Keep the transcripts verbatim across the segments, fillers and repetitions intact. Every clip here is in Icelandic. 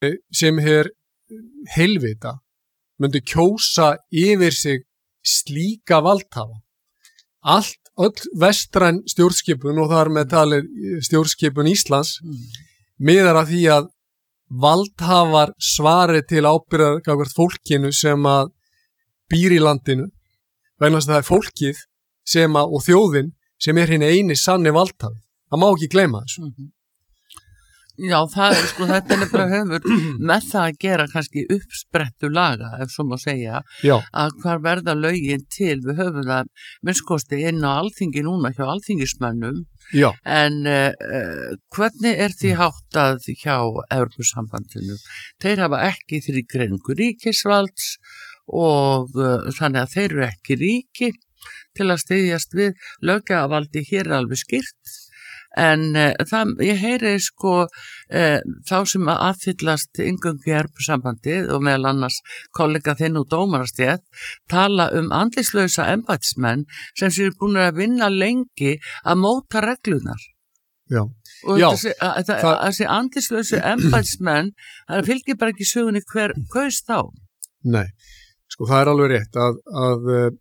sem hér heilvita myndi kjósa yfir sig slíka valdhafa. Allt, öll vestræn stjórnskipun og þar með talið stjórnskipun Íslands mm. miðar að því að valdhafar svari til ábyrgðar gagnvart fólkinu sem að býr í landinu vegna þess að það er fólkið sem að, og þjóðin sem er hinn eini sanni valdhafi. Það má ekki gleyma þessu. Mm-hmm. Já, það er sko, þetta er nefnilega hefur með það að gera kannski uppsprettu laga, ef svo má segja, Já. Að hvar verða lögin til, við höfum það minnskosti inn á alþingi núna hjá alþingismönnum, Já. En uh, hvernig er því háttað hjá Evrópusambandinu? Þeir hafa ekki því greiningu ríkisvalds og uh, þannig að þeir eru ekki ríki til að styðjast við löggjafarvaldi hér er alveg skýrt. En uh, það, ég heyri sko uh, þá sem að aðfyllast inngöngu í Evrópusambandið og meðal annars kollega þinn og dómarastétt tala um andlitslausa embættismenn sem séu búin að vinna lengi að móta reglunar. Já. Og Já, þessi, að, það, það, þessi andlitslausu embættismenn, það fylgir bara ekki sögunni hver kaus þá. Nei, sko það er alveg rétt að, að uh,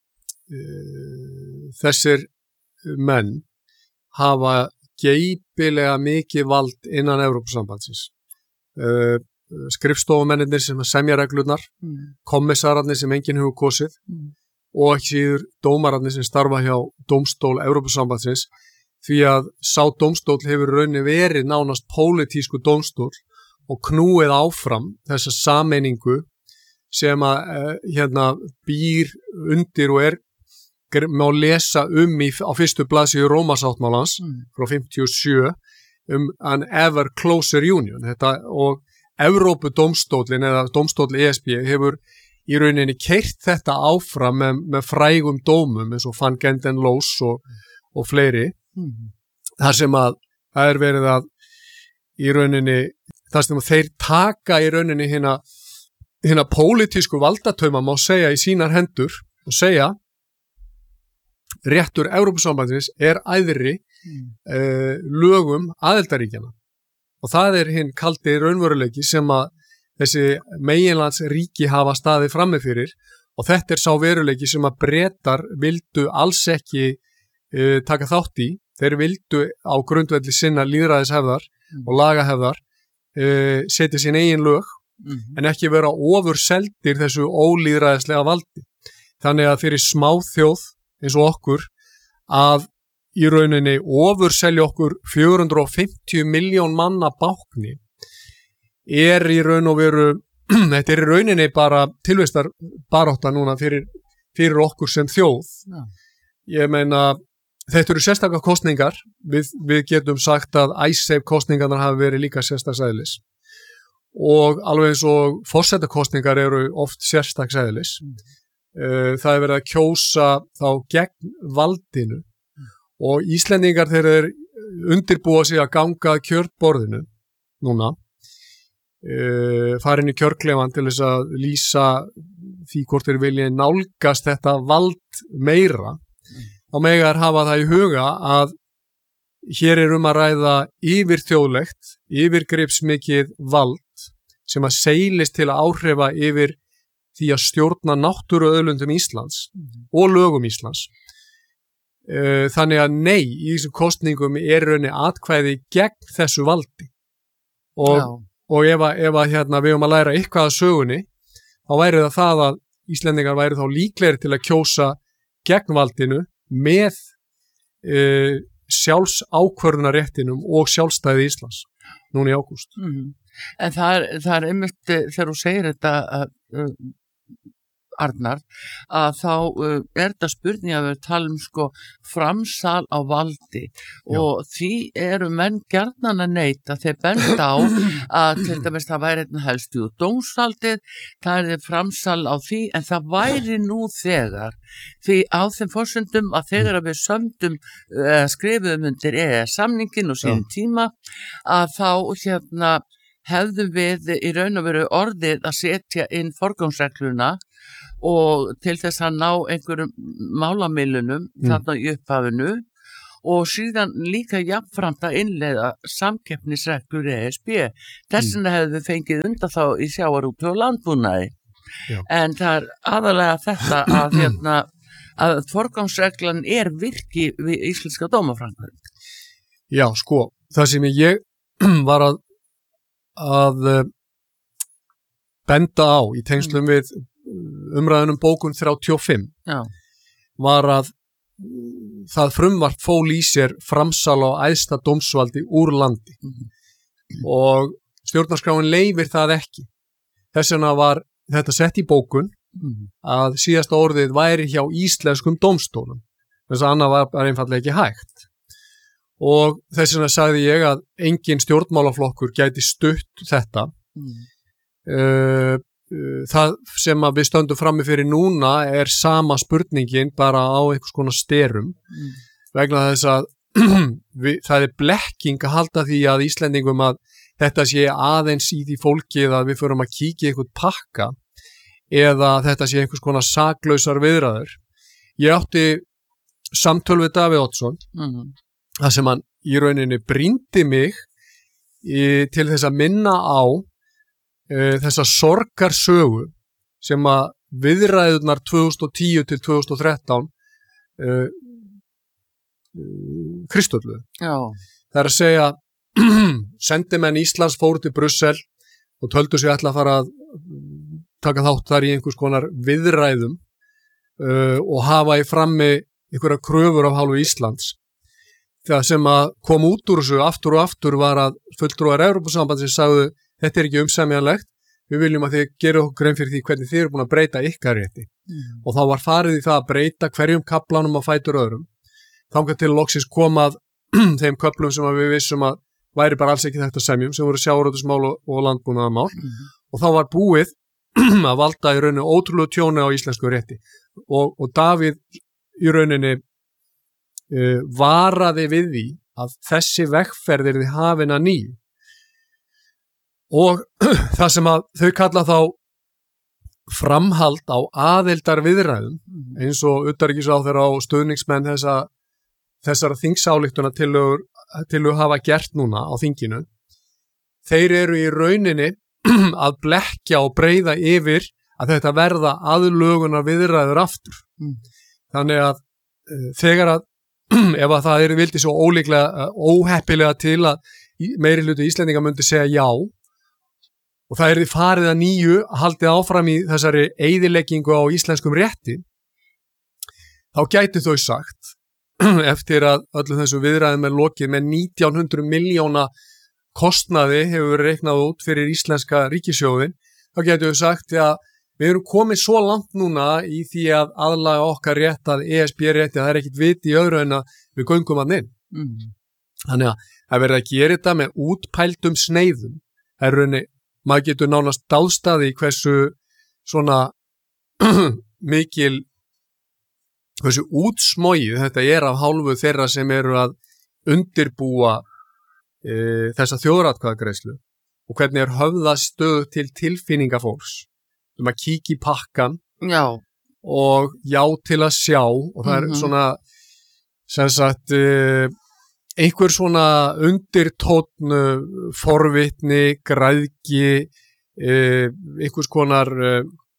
uh, þessir menn hafa geipilega mikið vald innan Evrópusambandsins. Uh, skrifstofumennir sem semja reglurnar, mm. kommissararnir sem enginn hefur kosið mm. og ekki síður dómararnir sem starfa hjá dómstól Evrópusambandsins því að sá dómstól hefur raunni verið nánast pólitísku dómstól og knúið áfram þessa sameiningu sem að uh, hérna býr undir og er má lesa um í, á fyrstu blaðsíðu Rómasáttmálans mm. frá fimmtíu og sjö um an ever closer union. Þetta, og Evrópudómstólinn eða dómstóll E S B hefur í rauninni keyrt þetta áfram með, með frægum dómum eins og Van Genden Loos og, og fleiri. Mm. Þar sem að það er verið að í rauninni, þar sem að þeir taka í rauninni hérna hérna pólitísku valdatöma má segja í sínar hendur og segja réttur Evrópusambandsins er æðri mm. uh, lögum aðildarríkjana og það er hinn kaldi raunveruleiki sem að þessi meginlandsríki hafa staðið frammi fyrir og þetta er sá veruleiki sem að Bretar vildu alls ekki uh, taka þátt í. Þeir vildu á grundvelli sinna lýðræðishefðar mm. og lagahefðar uh, setja sín eigin lög mm. en ekki vera ofurseldir þessu ólýðræðislega valdi. Þannig að fyrir smáþjóð eins og okkur að í rauninni ofurselja okkur fjögur hundruð fimmtíu milljón manna bákni er í raun og veru þetta er í rauninni bara tilvistar barátta núna fyrir, fyrir okkur sem þjóð. Ja. Ég meina þetta eru sérstakar kosningar við, við getum sagt að Icesave kosningarnar hafi verið líka sérstaksæðlis og alveg eins og forsetakosningar eru oft sérstaksæðlis. Mm. Það er verið að kjósa þá gegn valdinu mm. og Íslendingar þeir eru undirbúa sig að ganga kjörborðinu núna uh, farin í kjörklefan til þess að lýsa því hvort þeir vilja nálgast þetta vald meira mm. þá mega þær hafa það í huga að hér er um að ræða yfirþjóðlegt, yfirgripsmikið vald sem að seilist til að áhrifa yfir því að stjórna náttúruauðlundum Íslands mm. og lögum Íslands. Þannig að nei, í þessum kosningum er rauninni atkvæði gegn þessu valdi. Og, og ef, að, ef að hérna, við höfum að læra eitthvað að sögunni, þá væri það það að Íslendingar væri þá líklegir til að kjósa gegn valdinu með uh, sjálfsákvörðunarréttinum og sjálfstæði Íslands núna í ágúst. Mm. En það er, það er einmitt þegar þú segir þetta að uh, Arnar, að þá uh, er þetta spurning að við talum sko framsal á valdi Já. Og því eru menn gjarnan að neita þeir benda á að til dæmis það væri einn helst í dómsvaldið, það er framsal á því en það væri nú þegar því á þeim forsendum að þegar við sömdum uh, skrifum undir E E S-samningin og sín tíma að þá hérna hefðum við í raun og veru orðið að setja inn forgangsregluna og til þess að ná einhverjum málamilunum mm. þarna í upphafinu og síðan líka jafnframt að innleiða samkeppnisreglur E S B. Þess vegna hefðu við fengið undan þá í sjávarútvegi og landbúnaði. Já. En það er aðalega þetta að, hérna, að forgangsreglan er virki við íslenska dómaframkvæmd. Já, sko, það sem ég var að, að benda á í tengslum við umræðunum bókun þrjátíu og fimm Já. var að það frumvarp fól í sér framsal á æðsta dómsvaldi úr landi Mhm. og stjórnarskráin leyfir það ekki. Þess vegna var þetta sett í bókun Mhm. að síðasta orðið væri hjá íslenskum dómstólum. Þess að annað var bara einfallega ekki hægt. Og þess vegna sagði ég að engin stjórnmálaflokkur gæti stutt þetta. Mhm. Uh, uh, það sem að við stöndum frammi fyrir núna er sama spurningin bara á einhvers konar styrum Mhm. vegna þess að við, það er blekking að halda því að Íslendingum að þetta sé aðeins í því fólkið að við förum að kíkja einhvern pakka eða þetta sé einhvers konar saklausar viðræður. Ég átti samtöl við Davíð Oddsson Mhm. þar sem hann í rauninni brýndi mig í, til þess að minna á uh, þessa sorgarsögu sem að viðræðurnar tvö þúsund og tíu til tvö þúsund og þrettán uh, uh, kristölluðu. Já. Það er að segja sendimenn Íslands fóru til Brussel og töldu sig ætla að fara að taka þátt þar í einhvers konar viðræðum uh, og hafa í frammi einhverja kröfur af hálfu Íslands. Það sem að kom út úr þessu aftur og aftur var að fulltrúar Evrópusambandsins sagðu þetta er ekki umsemjanlegt, við viljum að þið gerir okkur grein fyrir því hvernig þið eru búin að breyta ykkar rétti. Mhm. Og þá var farið í það að breyta hverjum kaplanum að fætur öðrum. Þangað til loksins komað þeim köplum sem að við vissum að væri bara alls ekki þetta semjum, sem voru sjávarútvegsmál og, og landbúnaðarmál. Mhm. Og þá var búið að valda í rauninni ótrúlegu tjóni á íslensku rétti. Og, og Davíð í rauninni uh, varaði við því að þessi vegferð yrði hafin að nýju. Og það sem að þau kalla þá framhald á aðildar viðræðum, Mhm. eins og utanríkisráðherra og stuðningsmenn þessa, þessara þingsályktuna tillögu hafa gert núna á þinginu, þeir eru í rauninni að blekkja og breyða yfir að þetta verða aðlögunar viðræður aftur. Mhm. Þannig að uh, þegar að ef að það er vildi svo ólíklega, uh, óheppilega til að í- meiri hluti Íslendinga myndi segja já og það er því farið að nýju að haldið áfram í þessari eyðileggingu á íslenskum rétti, þá gæti þau sagt eftir að öllum þessu viðræðum er lokið með nítján hundruð milljóna kostnaði hefur verið reiknað út fyrir íslenska ríkissjóðin, þá gæti þau sagt að við erum komið svo langt núna í því að aðlaga okkar rétt að E S B rétti að það er ekkit vit í öðru en að við göngum hann inn. Mhm. Þannig að það verður að gera þetta með útpældum sneiðum. Það er rauninni, maður getur nánast dáðstaði í hversu svona mikil, hversu útsmogið þetta er af hálfu þeirra sem eru að undirbúa e, þessa þjóðaratkvæðagreiðslu og hvernig er höfðastöð til tilfinninga fólks. Um að kíkja í pakkan Já. og já til að sjá og það er Mhm. svona sem sagt uh, einhver svona undirtónn uh, forvitni, græðgi uh, einhvers konar uh,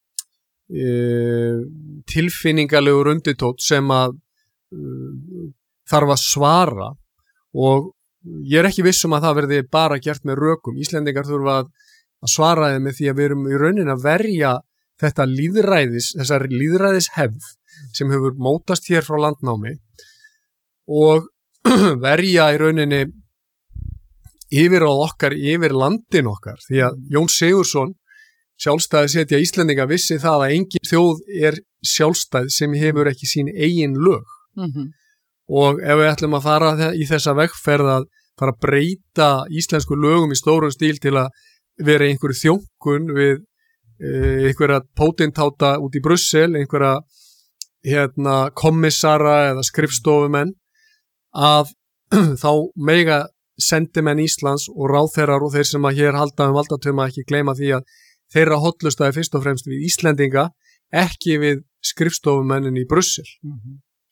uh, tilfinningalegur undirtónn sem að uh, þarf að svara og ég er ekki viss um að það verði bara gert með rökum. Íslendingar þurfa að að svara þeim með því að við erum í rauninni að verja þetta líðræðis, þessar líðræðishefð sem hefur mótast hér frá landnámi og verja í rauninni yfir á okkar, yfir landin okkar. Því að Jón Sigurðsson, sjálfstæði setja Íslendinga, vissi það að engin þjóð er sjálfstæð sem hefur ekki sín eigin lög. Mhm. Og ef við ætlum að fara í þessa vegferð að fara að breyta íslensku lögum í stórum stíl til að vera einhverju þjónkun við e, einhverja pótintáta út í Brussel, einhverja hérna, kommissara eða skrifstofumenn, að þá mega sendimenn Íslands og ráðherrar og þeir sem að hér halda um valdatöma ekki gleyma því að þeirra hotlustaði fyrst og fremst við Íslendinga, ekki við skrifstofumennin í Brussel. Mhm.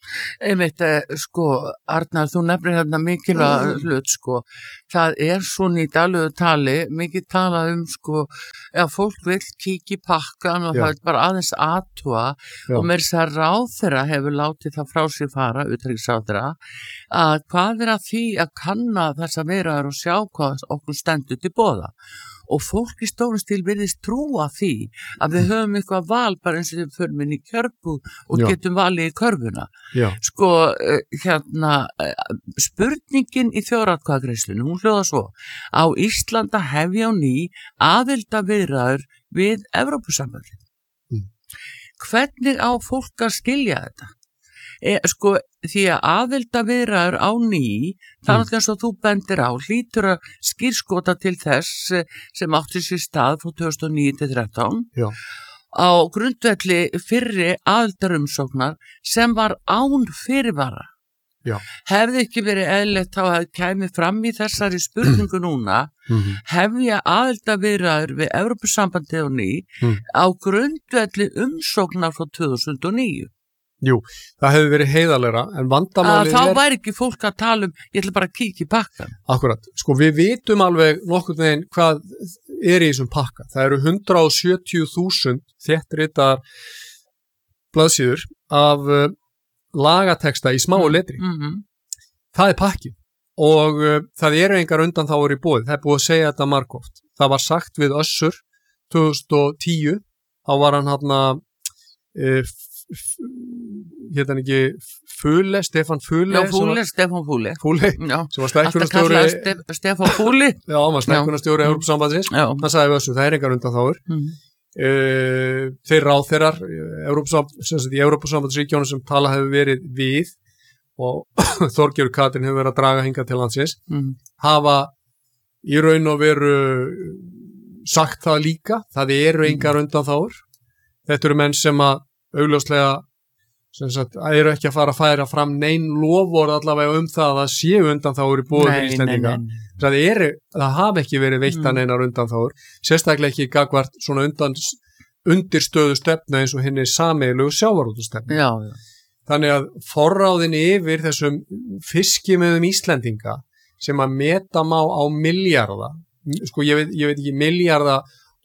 Einmitt, sko, Arnar, þú nefnir hérna mikilvæg hlut, sko. Það er svona í daglegu tali, mikið talað um, sko, ef fólk vill kíkja í pakkan og Já. það er bara aðeins athúa og meira þess að ráðherra hefur látið það frá sér fara, utanríkisráðherra, að hvað er að því að kanna þessa viðræður og sjá hvað okkur stendur til boða. Og fólk í stórum stíl virðist trúa því að við höfum eitthvað val bara eins og við förum inn í kjörbúð og Já. getum valið í körfuna. Já. Sko, uh, hérna, uh, spurningin í þjóðaratkvæðagreiðslunni, hún hljóðar svo: á Íslanda hefja á ný aðildarviðræður við Evrópusambandið. Mm. Hvernig á fólk að skilja þetta? E, sko, því að aðildarviðræður á ný, það er mm. eins og þú bendir á, hlýtur að skírskota til þess sem átti sér stað frá tvö þúsund og níu til þrettán Já. á grundvelli fyrri aðildarumsóknar sem var án fyrirvara. Já. Hefði ekki verið eðlilegt þá að kæmi fram í þessari spurningu núna, Mm-hmm. hefja aðildarviðræður við Evrópusambandið á ný Mm. á grundvelli umsóknar frá tvö þúsund og níu. Jú, það hefur verið heiðarlegra, en Að vandamálið þá er... væri ekki fólk að tala um, ég ætla bara að kíkja í pakkan. Akkurat, sko við vitum alveg nokkurn veginn hvað er í þessum pakka. Það eru hundrað og sjötíu þúsund þéttritar blaðsíður af uh, lagateksta í smáu letri. Mm-hmm. Það er pakki og uh, það eru engar undanþágur í boði. Það er búið að segja þetta margoft. Það var sagt við Össur tvö þúsund og tíu, þá var hann hann að uh, hérna ekki Fule, Stefán Fule Já, Fúli, Stefán Fúli. Fúli, Já, sem var alltaf stækkunarstjóri kallaði Stef, Stefán Fúli. Já, hann var stækkunarstjóri Evrópusambandsins. Já. Hann sagði við Össur, það er engar undanþágur. Mm. Uh, þeir ráðherrar í Evrópusambandsríkjónum sem tala hefur verið við og Þorgerður Katrín hefur verið að draga hingað til landsins Mm. hafa í raun og veru sagt það líka, það eru engar undanþágur. Þetta eru menn sem að augljóslega sem sagt, eru ekki að fara að færa fram nein lofvörð allavega um það að það séu undanþágur í boði fyrir Íslendinga. Það, eru, það hafi ekki verið veittan mm. einar undanþágur, sérstaklega ekki gagvart svona undan, undirstöðu stefnu eins og henni sameiginlegu sjávarútvegastefnu. Já, já. Þannig að forráðin yfir þessum fiskimiðum Íslendinga sem að meta má á milljarða, sko ég veit, ég veit ekki milljarða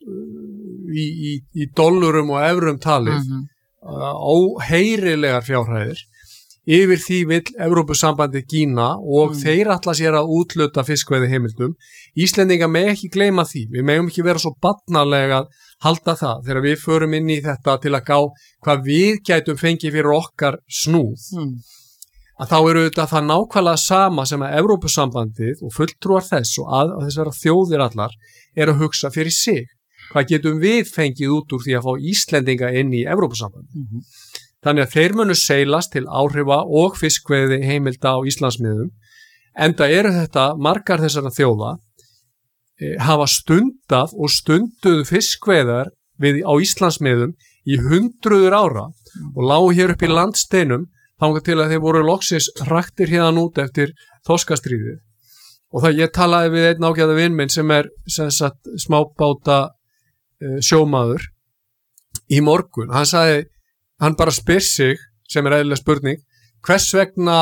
í, í, í dollurum og evrum talið, mm-hmm. óheyrilegar fjárhæðir, yfir því vill Evrópusambandið gína og mm. þeir ætla sér að útluta fiskveiði heimildum. Íslendinga með ekki gleyma því, við megum ekki vera svo barnalega að halda það þegar við förum inn í þetta til að gá hvað við gætum fengið fyrir okkar snúð. Mm. Að þá eru þetta það nákvæmlega sama sem að Evrópusambandið og fulltrúar þess og að, að þessara þjóðir allar er að hugsa fyrir sig. Hvað getum við fengið út úr því að fá Íslendinga inn í Evrópusambandið? Mm-hmm. Þannig að þeir munu seilast til áhrifa og fiskveiði heimilda á Íslandsmiðum, enda eru þetta margar þessara þjóða e, hafa stundað og stunduð fiskveiðar við, á Íslandsmiðum í hundruður ára og lágu hér upp í landsteinum þangað til að þeir voru loksins hraktir hérna út eftir þorskastríðið. Og það ég talaði við einn ágæða vin minn sem er sem sagt, smábáta e, sjómaður í morgun. Hann sagði Hann bara spyr sig, sem er eðlileg spurning, hvers vegna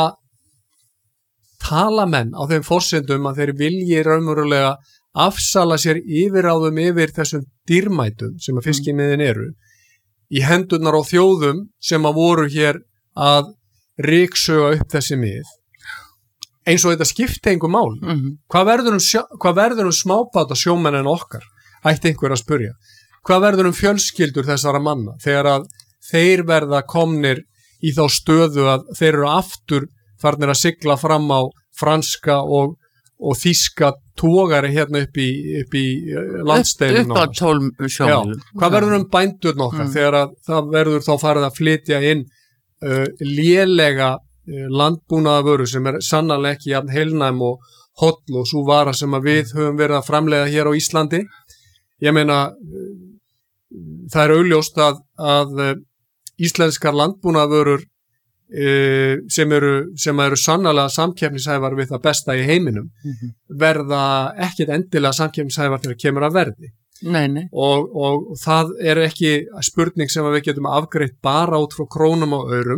tala menn á þeim forsendum að þeir vilji raunverulega afsala sér yfiráðum yfir þessum dýrmætum sem að fiskimiðin eru í hendurnar á þjóðum sem að voru hér að ryksuga upp þessi mið. Eins og þetta skipti engu mál. Mm-hmm. Hvað verður um, sjó, hvað verður um smábáta sjómennin okkar? Ætti einhver að spurja. Hvað verður um fjölskyldur þessara manna þegar að þeir verða komnir í þá stöðu að þeir eru aftur farnir að sigla fram á franska og, og þýska togari hérna upp í, upp í landsteinum. Upp, upp á tólf sjómilum. Hvað verður um bændur nokkar mm. þegar að það verður þá farið að flytja inn uh, lélega uh, landbúnaðavöru sem er sannarlega ekki jafn heilnæm og holl og svo vara sem að við höfum verið að framleiða hér á Íslandi. Ég meina, uh, það er augljóst að, að íslenskar landbúnaðavörur e, sem eru, sem eru sannarlega samkeppnishæfar við það besta í heiminum mm-hmm. verða ekkit endilega samkeppnishæfar þegar kemur að verði. Nei, nei. Og, og, og það er ekki spurning sem við getum afgreitt bara út frá krónum og aurum,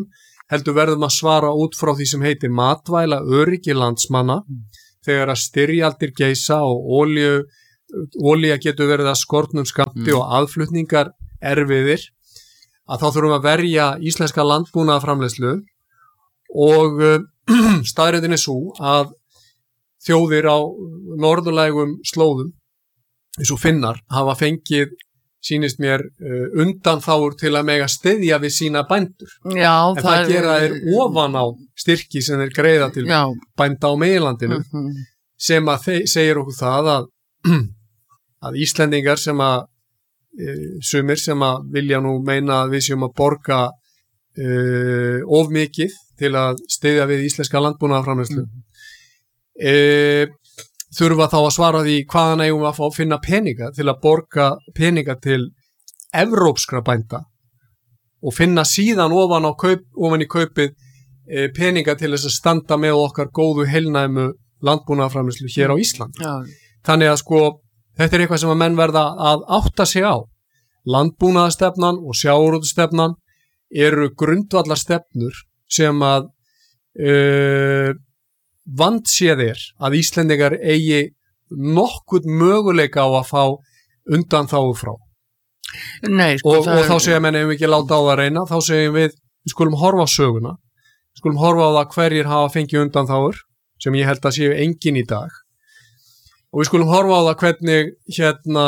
heldur verðum að svara út frá því sem heitir matvæla öryggi landsmanna mm. þegar að styrjaldir geisa og olíu, olía getur verið að skortnum skammti mm. og aðflutningar erfiðir, að þá þurfum að verja íslenska landbúnaðarframleiðslu og uh, staðreyndin er svo að þjóðir á norðurlægum slóðum eins og Finnar hafa fengið, sýnist mér, uh, undanþágur til að mega styðja við sína bændur. Já, en það, það gera þeir ofan á styrki sem þeir greiða til já. Bænda á meginlandinu mm-hmm. sem að þeir segir okkur það að, að Íslendingar sem að uh, sumir sem að vilja nú meina að við séum að borga uh, of mikið til að styðja við íslenska landbúnaðarframleiðslu mm-hmm. uh, þurfa þá að svara því hvaðan eigum við að fá að finna peninga til að borga peninga til evrópskra bænda og finna síðan ofan, á kaup, ofan í kaupið e, peninga til þess að standa með okkar góðu heilnæmu landbúnaðarframleiðslu hér á Íslandi. Já. Þannig að sko þetta er eitthvað sem að menn verða að átta sig á. Landbúnaðarstefnan og sjávarútvegsstefnan eru grundvallarstefnur sem að e, vandséð er að Íslendingar eigi nokkuð möguleika á að fá undanþágu frá. Nei, sko, og, og þá segja menn ef við ekki láta á það reyna, þá segjum við, við skulum horfa á söguna, við skulum horfa á það hverjir hafa fengið undanþágur, sem ég held að séu engin í dag, og við skulum horfa á það hvernig hérna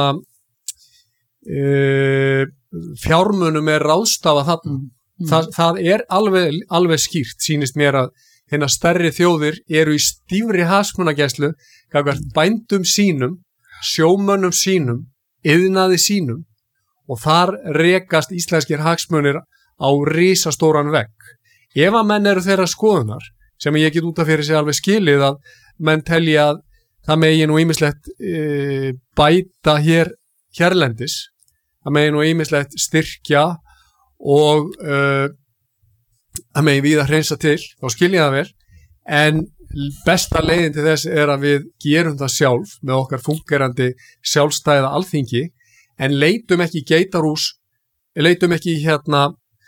e, fjármunum er ráðstafað þarna. Mm. Þa, það er alveg, alveg skýrt, sýnist mér að hérna stærri þjóðir eru í stífri hagsmunagæslu gagnvart bændum sínum, sjómönnum sínum, iðnaði sínum og þar rekast íslenskir hagsmunir á risastóran vegg. Ef að menn eru þeirra skoðunar, sem ég get út af fyrir sig alveg skilið að menn telja að það megi nú ýmislegt e, bæta hér hérlendis, það megi nú ýmislegt styrkja og e, að megin við að hreinsa til, þá skilja það vel, en besta leiðin til þess er að við gerum það sjálf með okkar fungerandi sjálfstæða alþingi, en leitum ekki geitarhús, leitum ekki hérna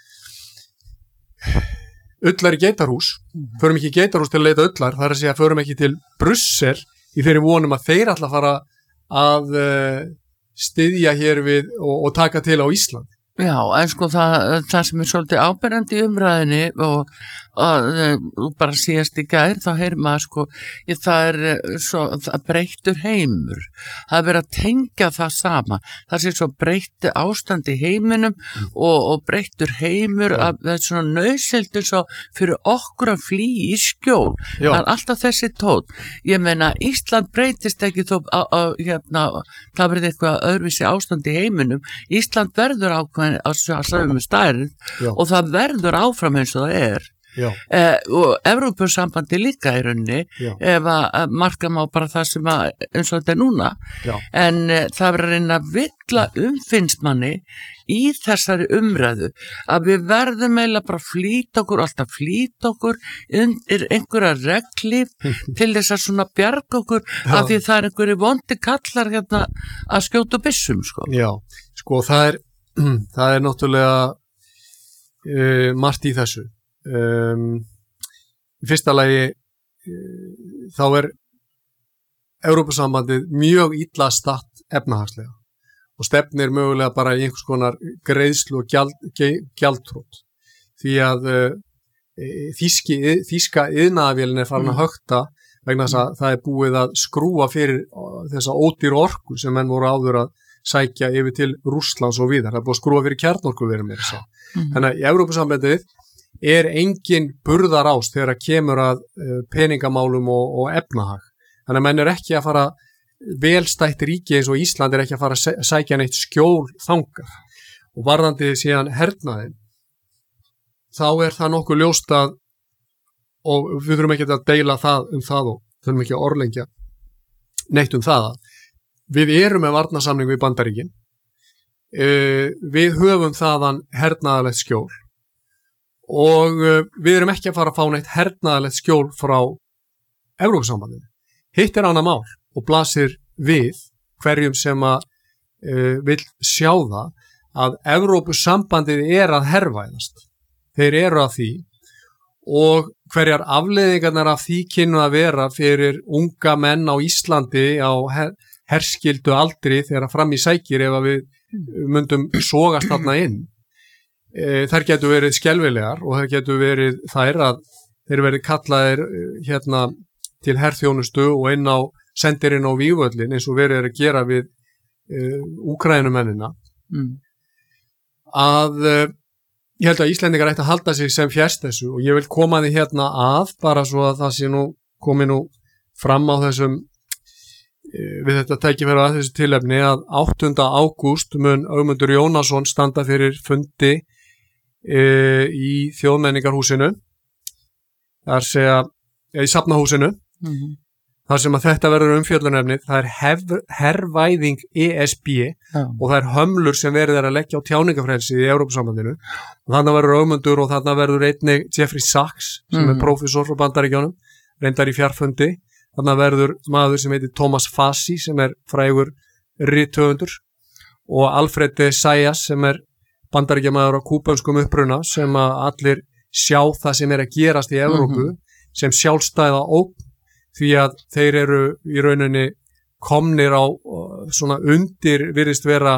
ullar í geitarhús, förum ekki í geitarhús til að leita ullar, það er að segja förum ekki til Brussel í þeirri vonum að þeir ætla að fara að uh, styðja hér við og, og taka til á Ísland. Já, en sko það, það sem er svolítið áberandi í umræðinni og, og, og bara síðast í gær þá heyrir maður sko, ég, það er svo það breyttur heimur, það er verið að tengja það sama, það sé svo breyttu ástand í heiminum mm. og, og breyttur heimur að það er svona nauðsynlegt svo fyrir okkur að flýja í skjól. Já. Það er alltaf þessi tónn. Ég meina Ísland breytist ekki þó á, á, hérna, það verið eitthvað öðruvísi ástand í heiminum. Ísland verður ákveð að sögum stærð og það verður áfram eins og það er eh, og Evrópusambandi líka í rauninni ef að marka má bara það sem að eins og þetta er núna. Já. En eh, það verður að reyna að villa umfinnsmanni í þessari umræðu að við verðum eiginlega bara flýta okkur, alltaf flýta okkur undir einhverja reglif til þess að svona bjarga okkur Já. Af því það er einhverju vondi kallar hérna að skjóta byssum sko. Já, sko það er það er náttúrulega uh, margt í þessu. Um, í fyrsta lagi uh, þá er Evrópusambandið mjög illa statt efnahagslega og stefnir mögulega bara í einhvers konar greiðslu og gjald, gjaldtrót því að uh, þýski, þýska iðnaðarvélin er farin að högta vegna þess að það er búið að skrúa fyrir þessa ódýru orku sem menn voru áður að sækja yfir til Rússlands og víðar. Það er búið að skrúa fyrir kjarnorkuverum mér þess að. Mm-hmm. Þannig að í Evrópusambandið er engin burðarás þegar að kemur að uh, peningamálum og, og efnahag. Þannig að menn er ekki að fara velstætt ríki eins og Ísland er ekki að fara að sækja neitt skjól þangað. Og varðandi síðan hernaðin, þá er það nokkuð ljóst að, og við þurfum ekki að deila það um það og þurfum ekki að orðlengja neitt um það að við erum með varnarsamning við Bandaríkin, uh, við höfum þaðan hernaðarlegt skjól og uh, við erum ekki að fara að fá neitt hernaðarlegt skjól frá Evrópusambandinu. Hitt er annað mál og blasir við hverjum sem að uh, vill sjá það að Evrópusambandið er að hervæðast. Þeir eru að því og hverjar afleiðingarnar af því kynnu að vera fyrir unga menn á Íslandi á her herskildu aldri þegar fram í sækir ef að við myndum sogast þarna inn. E, þær getur verið skelfilegar og þær getur verið þær að þeir verið kallaðir hérna til herþjónustu og inn á sendirinn á vígvöllin eins og verið er að gera við e, Úkrænumennina. Mm. Að e, ég held að Íslendingar ætti að halda sig sem fjærst þessu og ég vil koma því hérna að bara svo að það sé nú komi nú fram á þessum við þetta tækifæri að þessu tilefni að áttunda ágúst mun Ögmundur Jónasson standa fyrir fundi e, í Þjóðmenningarhúsinu þar segja í Safnahúsinu mm-hmm. þar sem að þetta verður umfjöllunarefni það er hef, hervæðing E S B ja. Og það er hömlur sem verið er að leggja á tjáningafrelsi í Evrópusambandinu og þarna verður Ögmundur og þarna verður einnig Jeffrey Sachs sem mm-hmm. er prófessor frá Bandaríkjunum reyndar í fjarfundi þarna verður maður sem heitir Thomas Fassi sem er frægur rithöfundur og Alfred de Zayas sem er bandaríkjamaður á kúbönskum uppruna sem að allir sjá það sem er að gerast í Evrópu mm-hmm. sem sjálfstæða ógn því að þeir eru í rauninni komnir á svona undir virðist vera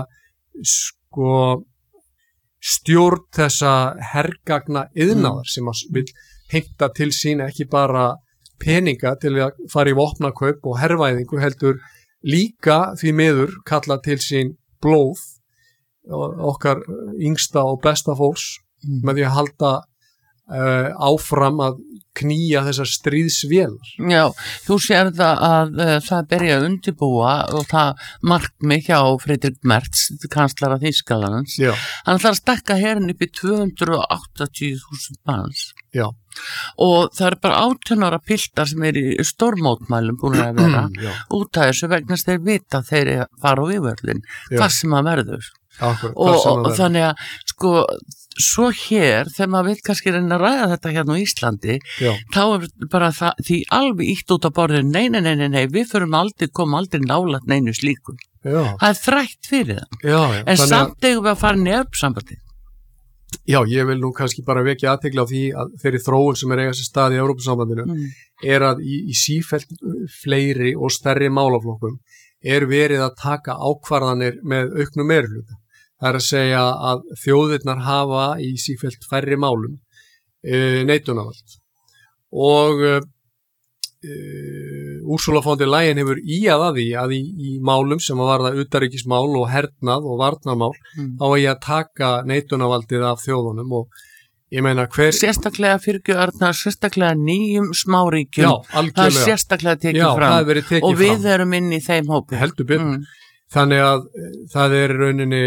sko stjórn þessa hergagna iðnaðar sem að vil heimta til sín ekki bara peninga til að fara í vopnakaup og hervæðingu heldur líka því miður kalla til sín blóð okkar yngsta og besta fólks mm. með því að halda uh, áfram að knýja þessar stríðsvélar. Já, þú sér það að uh, það byrja að undirbúa og það markmið hjá Friedrich Merz, kanslara Þýskalands. Já. Hann ætlar að stakka herinn upp í tvö hundruð áttatíu þúsund manns. Já. Og það er bara átján ára piltar sem er í stórmótmælum búin að vera út af þessu vegna þeir vita þeir fara á yfirvöldin, hvað sem að verður. Akkur, og, og þannig að sko svo hér þegar maður vil kannski reyna að ræða þetta hérna á Íslandi já. Þá er bara það, því alveg ítt út á borðinu nei, nei, nei, nei, nei, við förum aldrei koma aldrei nálægt neinu slíkum já. Það er þrætt fyrir það já, já. En samt eigum við að fara nefn sambandi. Já, ég vil nú kannski bara vekja athygli á því að þeirri þróun sem er eiga sér stað í Evrópusambandinu mm. er að í, í sífellt fleiri og stærri málaflokkum er verið að taka ákvarðanir með auknum meirihluta. Það er að segja að þjóðirnar hafa í sífellt færri málum e, neitunarvald og e, Ursula von der Leyen hefur íað að því að í, í málum sem að varða utanríkismál og hernað og varnarmál mm. á að ég að taka neitunarvaldið af þjóðunum og ég meina hver... Sérstaklega fyrirgjöðarnar, sérstaklega nýjum smáríkjum, Já, það er sérstaklega tekið Já, fram tekið og við fram. erum inn í þeim hópi. Heldur betur. Mm. Þannig að það er rauninni,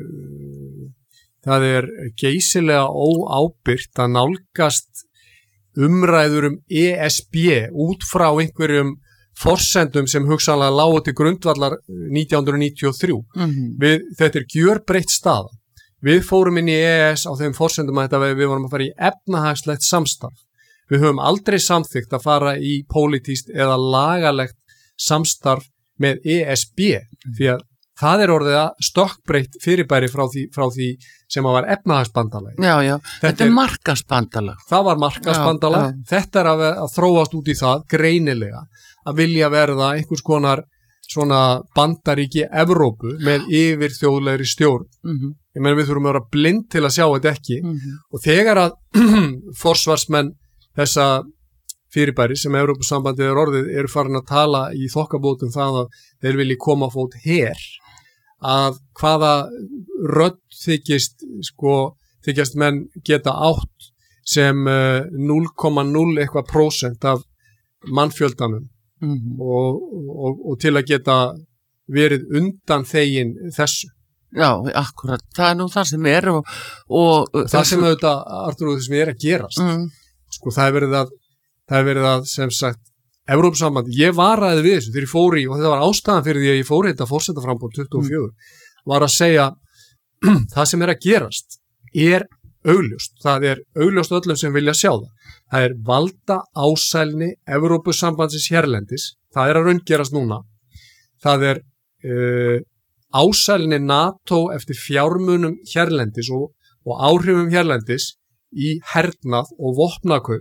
það er geysilega óábyrgt að nálgast umræður um E S B út frá einhverjum forsendum sem hugsanlega lágu til grundvallar nítján hundruð níutíu og þrjú. Mm-hmm. Við, þetta er gjörbreytt staða. Við fórum inn í E E S á þeim forsendum að þetta við vorum að fara í efnahagslegt samstarf. Við höfum aldrei samþykkt að fara í pólitískt eða lagalegt samstarf með E S B því að það er orðið að stökkbreytt fyrirbæri frá því, frá því sem að var efnahagsbandalag. Já, já, þetta, þetta er markaðsbandalag. Það var markaðsbandalag. Já, já. Þetta er að, að þróast út í það greinilega að vilja verða einhvers konar svona bandaríki Evrópu með yfir þjóðlegri stjórn. Mm-hmm. Ég meina við þurfum að vera blind til að sjá þetta ekki mm-hmm. og þegar að forsvarsmenn þessa fyrirbæri sem Evrópusambandið er orðið eru farin að tala í þokkabótum það að þeir vilji koma á fót her að hvaða rödd þykist sko, þykjast menn geta átt sem uh, núll komma núll eitthvað prósent af mannfjöldanum mm-hmm. og, og, og til að geta verið undan þegin þessu. Já, akkurat, það er nú það sem er og, og það þessu... sem auðvitað, Artur, það sem er að gerast mm. sko það er verið að það er verið að, sem sagt, Evrópusamband, ég varaði við þessu þegar ég fór í, og þetta var ástæðan fyrir því að ég fór þetta forsetaframboð tuttugu og fjögur, mm. var að segja, það sem er að gerast er augljóst, það er augljóst öllum sem vilja sjá það. Það er valda ásælni Evrópusambandsins hérlendis, það er að raungerast núna, það er uh, ásælni NATO eftir fjármunum hérlendis og, og áhrifum hérlendis í hernað og vopnakaup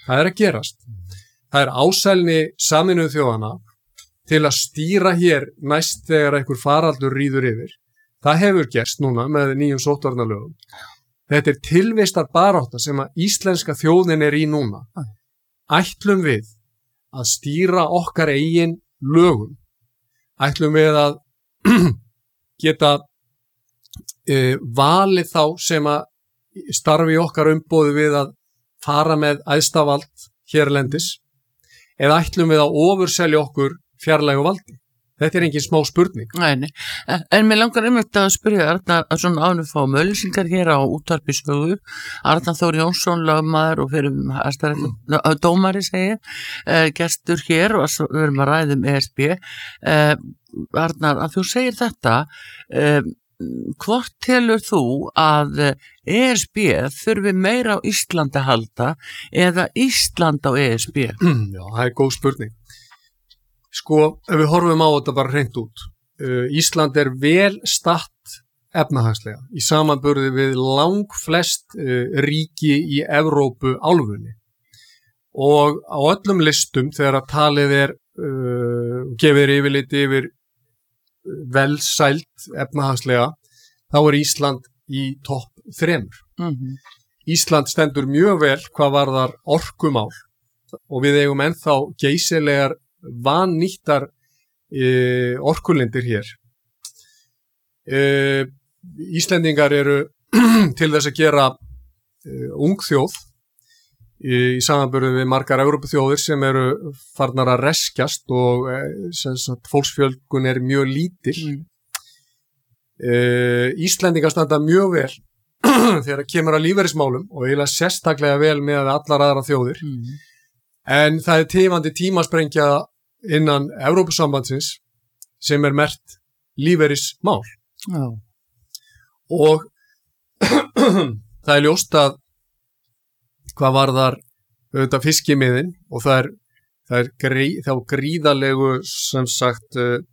Það er að gerast. Það er ásælni Sameinuðu þjóðanna til að stýra hér næst þegar einhver faraldur ríður yfir. Það hefur gerst núna með nýjum sóttvarnalögum. Þetta er tilvistar barátta sem að íslenska þjóðin er í núna. Ætlum við að stýra okkar eigin lögum? Ætlum við að geta e, valið þá sem að starfi okkar umboði við að fara með æðstavald hérlendis? Eða ætlum við að ofurselja okkur fjarlægu valdi? Þetta er engin smá spurning. Nei, nei. En mér langar einmitt að spyrja Arnar að svona ánum fá mölsingar hér á útvarpi Sögu. Arnar Þór Jónsson, lögmaður og fyrir mm. dómari segir, eh, gestur hér og við erum að ræðum E S B. Eh, Arnar, að þú segir þetta, eh, hvort telur þú að E S B þurfi meira á Íslandi að halda eða Ísland á E S B? Já, það er góð spurning. Sko, ef við horfum á þetta bara hreint út, uh, Ísland er vel statt efnahagslega í samanburði við langflest uh, ríki í Evrópu álfunni og á öllum listum þegar að talið er uh, gefið yfirlit yfir velsælt efnahagslega, þá er Ísland í topp þremur. Mm-hmm. Ísland stendur mjög vel hvað varðar orkumál og við eigum ennþá geysilegar vannýttar e, orkulindir hér. E, Íslendingar eru til þess að gera e, ung þjóð e, í samanburði við margar Evrópuþjóðir sem eru farnar að reskjast og e, sem sagt, fólksfjölgun er mjög lítil. E, Íslendingar standa mjög vel þegar kemur að lífeyrismálum og eiginlega sérstaklega vel með allar aðra þjóðir. Mm. En það er tifandi tímasprengja innan Evrópusambandsins sem er merkt lífeyrismál. Já. Og það er ljóst að hvað varðar auðvitað fiskimiðin og það er, það er grí, þá gríðalegu sem sagt uh,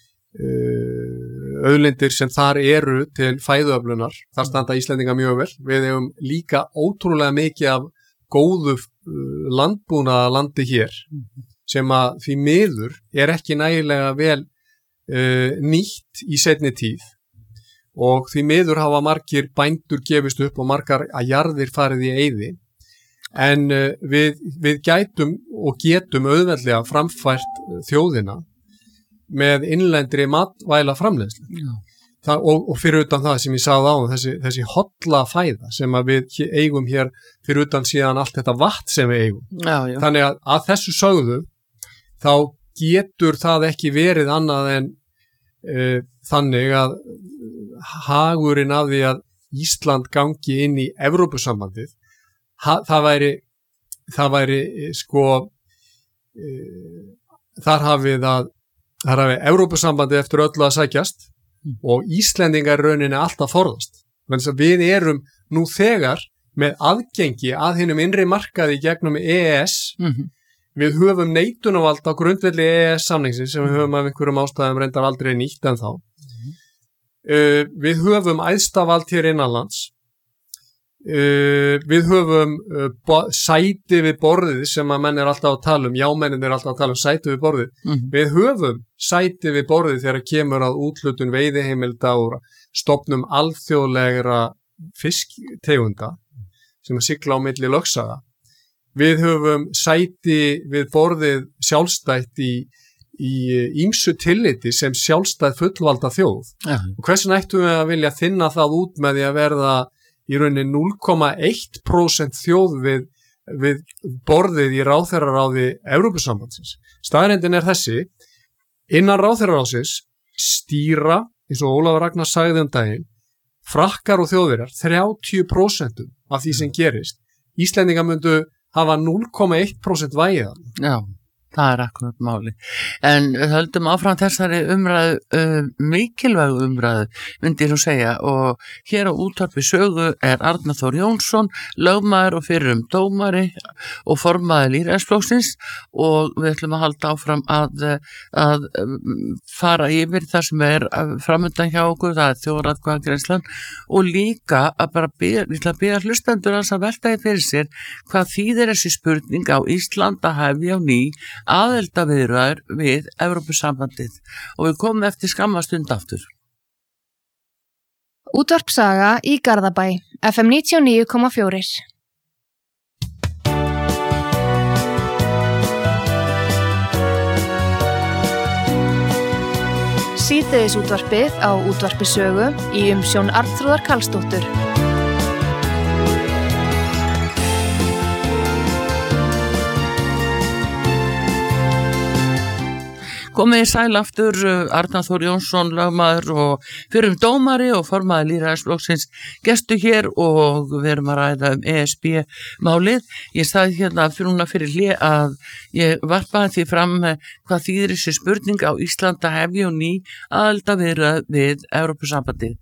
uh, auðlindir sem þar eru til fæðuöflunar. Þar standa Íslendinga mjög vel. Við hefum líka ótrúlega mikið af góðu landbúnaða landi hér sem að því miður er ekki nægilega vel uh, nýtt í seinni tíð og því miður hafa margir bændur gefist upp og margar að jarðir farið í eyði en uh, við, við gætum og getum auðveldlega framfært þjóðina með innlendri matvæla framleiðslu. Já. Það, og, og fyrir utan það sem ég sagði á þessi, þessi holla fæða sem að við eigum hér fyrir utan síðan allt þetta vatn sem við eigum. Já, já. Þannig að, að þessu sögðu þá getur það ekki verið annað en e, þannig að hagurinn af því að Ísland gangi inn í Evrópusambandið ha, það væri það væri sko e, þar hafið að þar hafið Evrópusambandið eftir öllu að sækjast og Íslendingar rauninni alltaf forðast. Þannig að við erum nú þegar með aðgengi að hinum innri markaði gegnum E E S. Mm-hmm. Við höfum neitunarvald á grundvelli E E S samningsins sem við höfum af einhverjum ástæðum reyndar aldrei nýtt en þá. Mm-hmm. Uh, við höfum æðstavald hér innanlands. Uh, við höfum uh, bo- sæti við borðið sem að menn er alltaf að tala um, jámennin er alltaf að tala um sæti við borðið. Mm-hmm. Við höfum sæti við borðið þegar kemur að úthlutun veiðiheimilda og stofnum alþjóðlegra fisktegunda sem að sigla á milli lögsaga. Við höfum sæti við borðið sjálfstætt í í ýmsu tilliti sem sjálfstætt fullvalda þjóð. Ja. Og hversu ættum við að vilja þinna það út með því að verða í rauninni núll komma eitt prósent þjóð við, við borðið í ráðherraráði Evrópusambandsins. Staðreyndin er þessi, innan ráðherraráðsins stýra, eins og Ólafur Ragnar sagði um daginn, frakkar og þjóðverjar þrjátíu prósent af því sem gerist. Íslendingar myndu hafa núll komma eitt prósent vægiðan. Já. Það er akkurat máli. En höldum áfram þessari umræðu, uh, mikilvægu umræðu, myndi ég nú segja, og hér á Útvarpi Sögu er Arnar Þór Jónsson, lögmaður og fyrrum dómari og formaður Lýðræðisflokksins, og við ætlum að halda áfram að, að fara yfir það sem er framundan hjá okkur, það er þjóðaratkvæðagreiðslan, og líka að bara byrja, við ætlum að byrja hlustendur að velta því fyrir sér hvað þýðir þessi spurning á Ísland að hefja á ný aðildarviðræður við Evrópusambandið, og við komum eftir skamma stund aftur. Útvarpsaga í Garðabæ, F M níutíu og níu komma fjögur. Síðdegis útvarpið á Útvarpi Sögu í umsjón Arnþrúðar Karlsdóttur. Komið í sæl aftur, Arnar Þór Jónsson, lögmaður og fyrrum dómari og formaður Lýðræðisflokksins, gestu hér, og við erum að ræða um E S B-málið. Ég sagði hérna fyrir núna fyrir hlé að ég varpaði því fram hvað þýðir þessi spurning á Íslandi að hefja og ný aðildarviðræður við Evrópusambandið.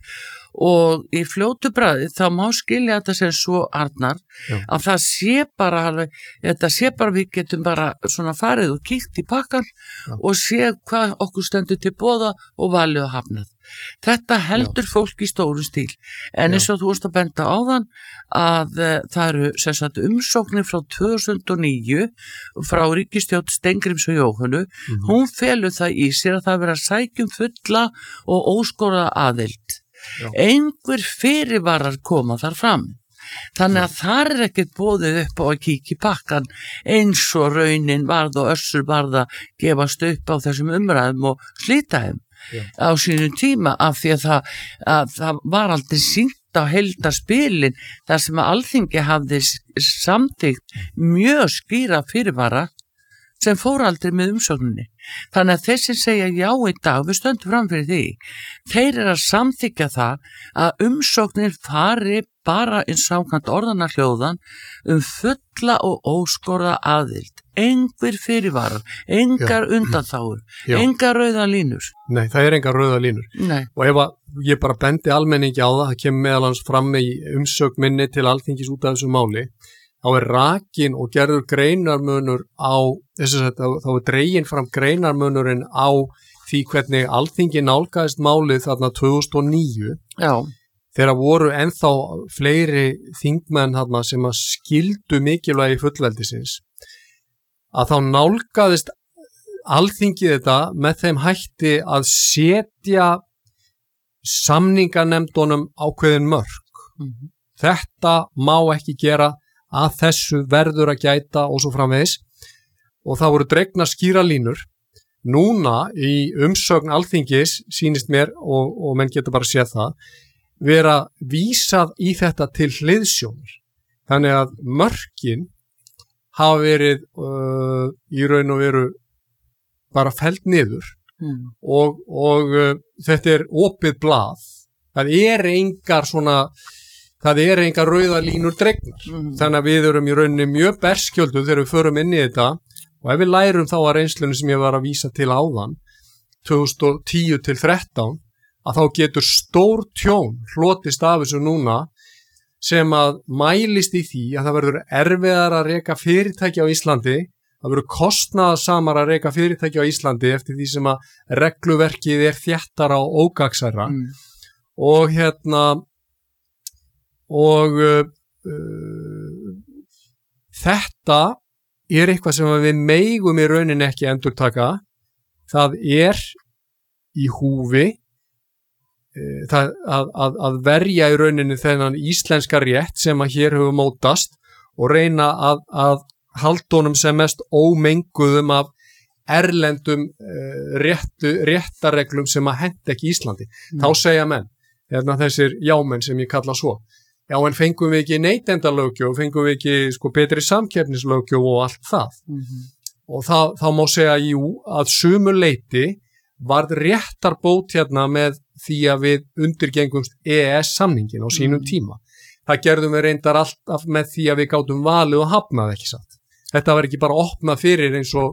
Og í fljótu bragði þá má skilja þetta sem svo, Arnar, Já. Að það sé bara alveg, þetta sé bara við getum bara svona farið og kíkt í pakkan Já. Og sé hvað okkur stendur til boða og valið og hafnað. Þetta heldur Já. Fólk í stóru stíl, en eins og þú varst að benda á þann að uh, það eru sem sagt umsóknir frá tvö þúsund og níu frá ríkisstjórn Steingríms og Jóhönnu, mm-hmm. hún felur það í sér að það vera sækjum fulla og óskoraða aðild. Já. Einhver fyrirvarar koma þar fram, þannig að þar er ekkert boðið upp á að kíkja í pakkan eins og raunin varð og össur varð að gefast upp á þessum umræðum og slíta þeim Já. Á sínum tíma, af því að það, að það var aldrei sýnt á heildarspilin þar sem að Alþingi hafði samþykkt mjög skýra fyrirvara sem fór aldrei með umsókninni. Þannig að þeir sem segja já í dag, við stöndum fram fyrir því, þeir eru að samþykja það að umsóknir fari bara eins samkvæmt orðanna hljóðan um fulla og óskorða aðild. Engur fyrirvarar, engar já. Undanþágur, já. Engar rauða línur. Nei, það er engar rauða línur. Nei. Og ef að ég bara bendi almenningi á það, það kemur meðal hans fram í umsögn minni til Alþingis út af þessu máli, þá er rakin og gerður greinarmunur á, þess að þá er dregin fram greinarmunurinn á því hvernig Alþingi nálgaðist málið þarna tvö þúsund og níu. Já. Þegar voru ennþá fleiri þingmenn þarna sem að skildu mikilvægi fullveldisins, að þá nálgaðist Alþingi þetta með þeim hætti að setja samninganefndunum ákveðin mörk. Mm-hmm. Þetta má ekki gera, að þessu verður að gæta og svo framvegis, og það voru dregnar skýra línur. Núna í umsögn Alþingis sýnist mér, og, og menn getur bara séð það, vera vísað í þetta til hliðsjónar. Þannig að mörkin hafa verið uh, í raun og veru bara felld niður mm. og, og uh, þetta er opið blað. Það er engar svona Það er engar rauða línur dregnar. Mm. Þannig að við erum í rauninni mjög berskjölduð þegar við förum inn í þetta, og ef við lærum þá að reynslunni sem ég var að vísa til áðan, tvö þúsund og tíu til þrettán, að þá getur stór tjón hlotist af þessu núna sem að mælist í því að það verður erfiðar að reka fyrirtæki á Íslandi, það verður kostnaðarsamar að reka fyrirtæki á Íslandi eftir því sem að regluverkið er þéttara og ógagsæra. Mm. Og hérna og uh, uh, þetta er eitthvað sem við megum í rauninni ekki endurtaka. Það er í húfi uh, það, að, að, að verja í rauninni þennan íslenska rétt sem að hér hefur mótast og reyna að, að halda honum sem mest ómenguðum af erlendum uh, réttu, réttareglum sem að henta ekki Íslandi. Mm. Þá segja menn, hérna þessir jámenn sem ég kalla svo, já, en fengum við ekki neytendalöggjöf, fengum við ekki sko betri samkeppnislöggjöf og allt það. Mm-hmm. Og það, þá má segja, jú, að sumu leyti varð réttarbót hérna með því að við undirgengumst E E S-samningin á sínum mm-hmm. tíma. Það gerðum við reyndar alltaf með því að við gátum valið og hafnað, ekki satt. Þetta var ekki bara opnað fyrir eins og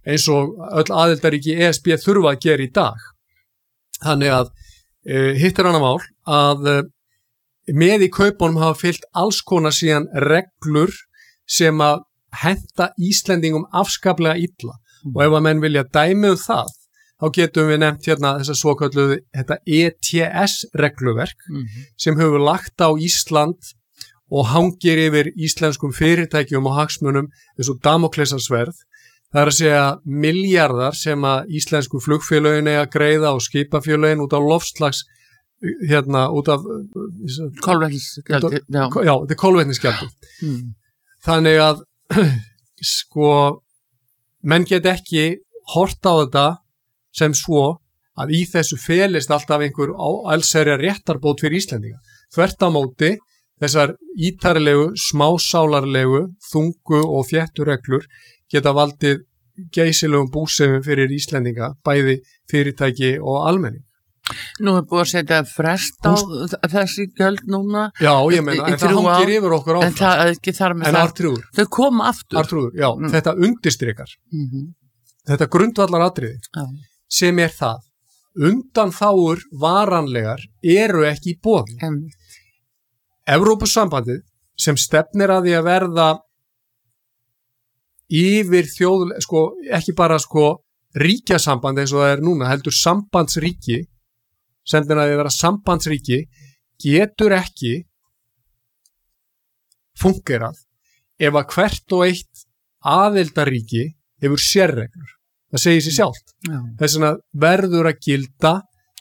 eins og öll aðildaríki E S B þurfa að gera í dag. Þannig að uh, hitt er annað mál að uh, með í kaupunum hafa fylgt alls konar síðan reglur sem að henta Íslendingum afskaplega illa mm. og ef að menn vilja dæmi um það þá getum við nefnt hérna þessa svokölluðu þetta E T S-regluverk mm. sem hefur lagt á Ísland og hangir yfir íslenskum fyrirtækjum og hagsmunum eins og Damóklesarsverð. Það er að segja milljarðar sem að íslensku flugfélögin eiga að greiða og skipafélögin út á loftslags, hérna, út af... Kolvetnisgjaldi, já. Já, þetta er kolvetnisgjaldi. Mm. Þannig að, sko, menn get ekki hort á þetta sem svo að í þessu felist alltaf einhver allsherjar réttarbót fyrir Íslendinga. Þvert á móti, þessar ítarlegu, smásálarlegu, þungu og þéttu reglur geta valdið geysilegum búsefum fyrir Íslendinga, bæði fyrirtæki og almenning. Nú er búið að setja frest á Hús... þessi gjöld núna. Já, ég meina, en það hangir yfir okkur áfram. En það er ekki þar með en það. Artrúður. Þau koma aftur. Artrúður, já, mm. þetta undirstrikar. Mm-hmm. Þetta grundvallar atriði, ja. sem er það. Undanþágur varanlegar eru ekki í boði. Mm. Evrópusambandið sem stefnir að því að verða yfir þjóð, sko, ekki bara sko ríkjasamband eins og það er núna, heldur sambandsríki, stefnir að því að vera sambandsríki, getur ekki fungerað ef að hvert og eitt aðildaríki hefur sérreglur. Það segir sér sjálft. Já. Þess vegna verður að gilda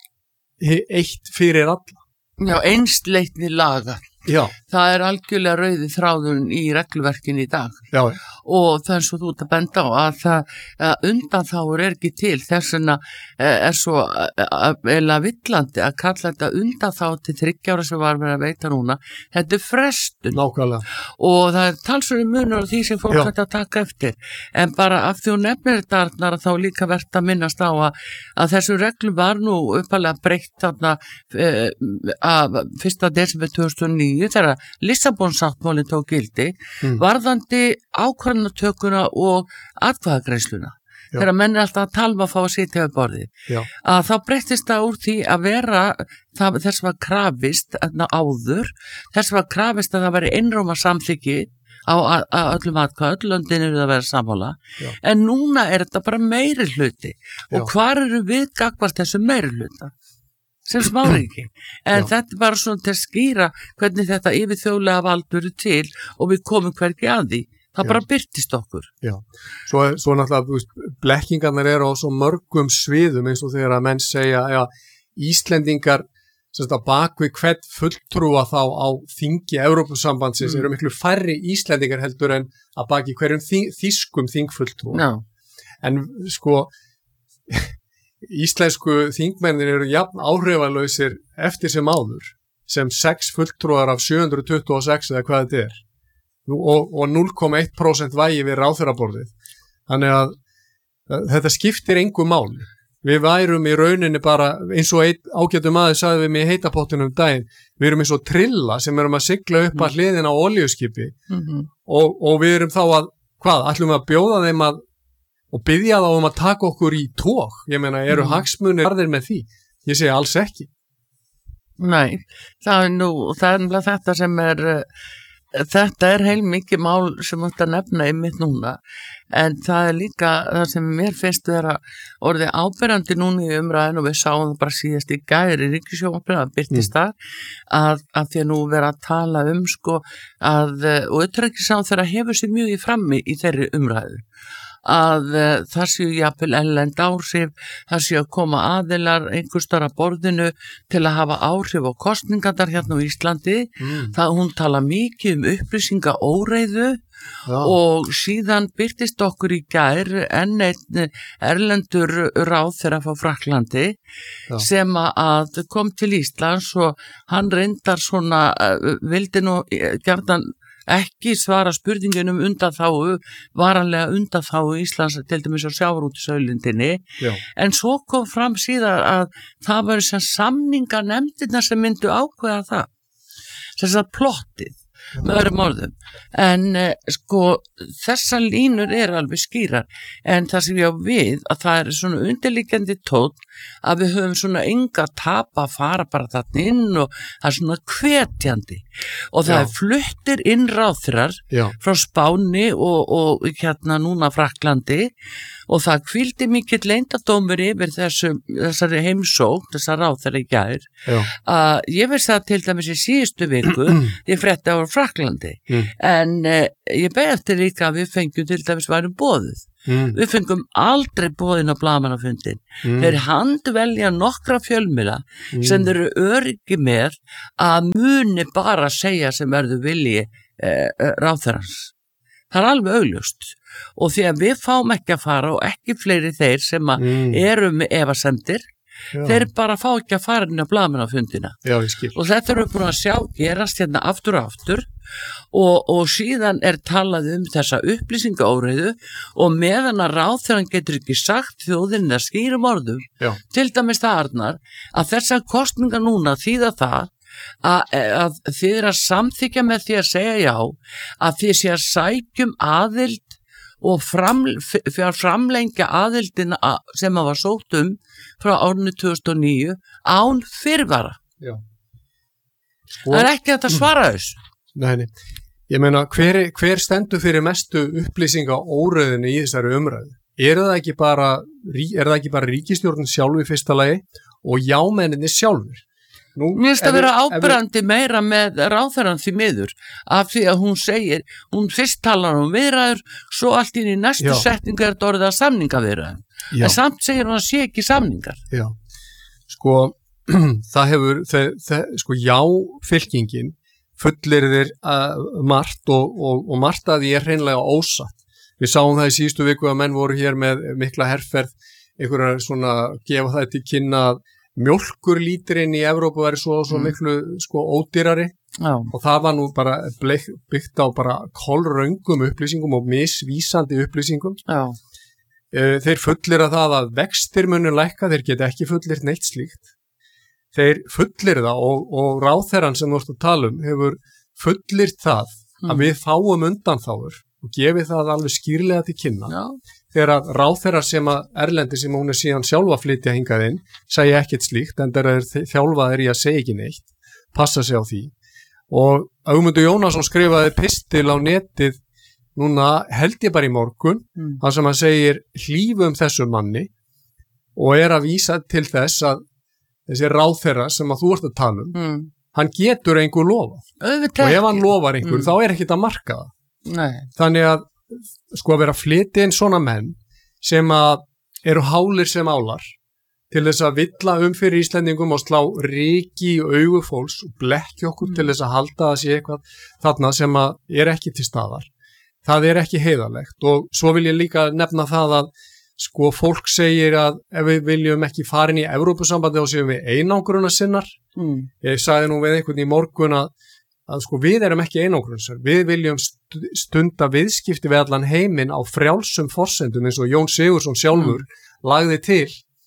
eitt fyrir alla. Já, einsleitni laga. Já. Það er algjörlega rauði þráðun í regluverkin í dag. Já. Og það er svo þú ert að benda á að það að undanþágur er ekki til, þess vegna er svo eða villandi að kalla þetta undanþág til þriggja ára sem var verið að veita núna. Þetta er frestun. Nákvæmlega. Og það er talsverður munur á því sem fólk hægt að taka eftir. En bara af því hún nefnir þetta Arnar þá líka verðt að minnast á að, að þessu reglu var nú uppalega breytt þarna e, að fyrsta desember tvö þúsund og níu þegar Lissabonsáttmálinn tók gildi mm. varðandi ákvarðanatökuna og atkvæðagreiðsluna. Þegar menn er alltaf að talma að fá að sitja við borðið. Já. Að þá breyttist það úr því að vera það, þess var krafist áður, þess var krafist að það væri einróma samþykki á að, að öllum atkvæð, öll löndin eru að vera sammála. Já. En núna er þetta bara meiri hluti. Og Já. Hvar eru við gagnvart þessu meiri hluta? Sem smáringi. En Já. Þetta er bara svona til að skýra hvernig þetta yfirþjóðlega vald eru til og við komum hvergi að því. Það Já. Bara byrtist okkur. Já, svo, svo náttúrulega, þú veist, blekkingarnir eru á svo mörgum sviðum eins og þegar að menn segja, já, Íslendingar, sem þetta bakvið hvert fulltrúa þá á þingi Evrópusambandsins mm. eru miklu færri Íslendingar heldur en að baki hverjum þing, þýskum þingfulltrúa. Já. En sko, íslensku þingmennir eru jafn áhrifalausir eftir sem áður, sem sex fulltrúar af sjö hundruð tuttugu og sex eða hvað þetta er. og, og núll komma eitt prósent vægi við ráðherraborðið. Þannig að, að þetta skiptir engu máli. Við værum í rauninni bara, eins og einn ágætum aðeins sagði við mig í heitapottinum um daginn, við erum eins og trilla sem erum að sigla upp mm. að hliðina á olíuskipi mm-hmm. og, og við erum þá að, hvað, ætlum við að bjóða þeim að, og biðja þá um að taka okkur í tók. Ég meina, eru mm. hagsmunir varðir með því? Ég segi alls ekki. Nei, það er nú, það er þetta sem er... Þetta er heilmikið mál sem þetta nefna einmitt núna, en það er líka það sem mér finnst vera orðið áberandi núna í umræðinu og við sáum það bara síðast í gæri ríkissjónvarpinu að byrtist þar mm. að, að því að nú vera að tala um sko að, og utanríkisráðherra þeirra hefur sér mjög í frammi í þeirri umræðu að uh, það séu jafnvel erlend áhrif, það séu að koma aðilar einhvers staðar að borðinu til að hafa áhrif á kosningarnar hérna á Íslandi. Mm. Það hún tala mikið um upplýsinga óreiðu Já. Og síðan byrtist okkur í gær enn einn erlendur ráðherra frá Frakklandi Já. Sem að kom til Íslands og hann reyndar svona, uh, vildi nú gjarnan ekki svara spurningunum undanþágu, varanlega undanþágu Íslands til dæmis á sjávarútvegsauðlindinni, en svo kom fram síðan að það var sem samninganefndirnar sem myndu ákveða það, þess að plottið með öðrum orðum. En eh, sko, þessar línur eru alveg skýrar, en það sem ég á við að það er svona undirliggjandi tónn að við höfum svona enga tapa að fara bara þarna inn og það er svona hvetjandi og það Já. er fluttir inn ráðherrar Já. frá Spáni og, og hérna núna Frakklandi og það hvíldi mikill leyndardómur yfir þessu, þessari heimsókn, þessar ráðherra í gær Já. að ég veist það til dæmis í síðustu viku ég frétti á Frakklandi Mm. en eh, ég beði eftir líka að við fengjum til dæmis værum boðuð Mm. við fengum aldrei boðin á blaðamannafundin Mm. þeir handvelja nokkra fjölmiðla Mm. sem þeir eru öryggi með að muni bara segja sem verður vilji eh, ráðherrans það er alveg augljóst og því að við fáum ekki að fara og ekki fleiri þeir sem að Mm. eru með efasemdir Já. þeir bara fá ekki að fara inn á blaðamannafundina Já, ég skil. og þetta eru búin að sjá gerast hérna aftur og aftur og, og síðan er talað um þessa upplýsingaóreiðu og meðan að ráðherrann getur ekki sagt þjóðinni að skýrum orðum Já. til dæmis það Arnar að þessar kosningar núna þýða það að, að þið er að samþykja með því að segja já að þið sé að sækjum aðild og fram, fyrir að framlengja aðildina sem að var sótt um frá árinu tvö þúsund og níu án fyrirvara. Já. Það er ekki hægt að svara þessu. Nei, nei. Ég meina, hver, hver stendur fyrir mestu upplýsinga óreiðinu í þessari umræðu? Er það ekki bara, er það ekki bara ríkisstjórnin sjálf í fyrsta lagi og jámenninni sjálfur? Nú, Mér finnst að ef vera við- ef við- áberandi meira með ráðherrann því miður af því að hún segir, hún fyrst talar um viðræður, svo allt inn í næstu Já. setningu er þetta orðið að samningaviðræðum. Já. En samt segir hún að sé ekki samningar. Já, sko, það hefur, þe, þe, sko, já, fylkingin fullir þér uh, margt og, og, og margt að því er hreinlega ósatt. Við sáum það í síðustu viku að menn voru hér með mikla herferð, einhverja svona, gefa það til kynna að mjólkurlíturinn í Evrópu væri svo, svo Mm. miklu, sko, ódýrari Já. og það var nú bara bleik, byggt á bara kolröngum upplýsingum og misvísandi upplýsingum. Já. Uh, þeir fullir að það að vextir munu lækka, þeir geta ekki fullir neitt slíkt. Þeir fullir það og, og ráðherrann sem þú ert að tala um hefur fullir það Mm. að við fáum undanþágur og gefið það alveg skýrlega til kynna. Já. Þegar að ráðherrar sem að erlendi sem hún er síðan sjálfa að flytja hingað inn segja ekkert slíkt en þeir eru þjálfaðir í að segja ekki neitt, passa sig á því. Og Ögmundur Jónasson skrifaði pistil á netið núna held ég bara í morgun Mm. þar sem hann segir hlífum þessu manni og er að vísa til þess að þessi ráðherra sem að þú ert að tala um, Mm. hann getur einhver lofað Auðvitað og ef ekki. hann lofar einhver Mm. þá er ekkert að marka það. Nei. Þannig að sko að vera að flytja inn svona menn sem að eru hálir sem álar til þess að villa um fyrir Íslendingum og slá ryki í augu fólks og blekki okkur Mm. til þess að halda að sé eitthvað þarna sem að er ekki til staðar. Það er ekki heiðarlegt og svo vil ég líka nefna það að sko fólk segir að ef við viljum ekki farin í Evrópusambandi þá séum við einangruna sinnar. Mm. Ég sagði nú við einhvern í morgun að, að sko við erum ekki einangruna, við viljum stunda viðskipti við allan heiminn á frjálsum forsendum eins og Jón Sigurðsson sjálfur Mm. lagði til